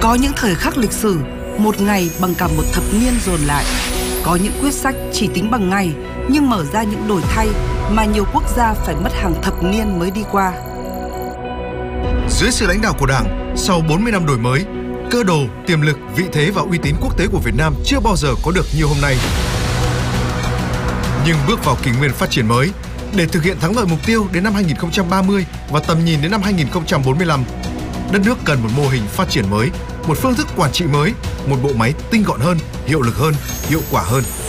Có những thời khắc lịch sử, một ngày bằng cả một thập niên dồn lại. Có những quyết sách chỉ tính bằng ngày, nhưng mở ra những đổi thay mà nhiều quốc gia phải mất hàng thập niên mới đi qua. Dưới sự lãnh đạo của Đảng, sau 40 năm đổi mới, cơ đồ, tiềm lực, vị thế và uy tín quốc tế của Việt Nam chưa bao giờ có được như hôm nay. Nhưng bước vào kỷ nguyên phát triển mới, để thực hiện thắng lợi mục tiêu đến năm 2030 và tầm nhìn đến năm 2045, đất nước cần một mô hình phát triển mới, một phương thức quản trị mới, một bộ máy tinh gọn hơn, hiệu lực hơn, hiệu quả hơn.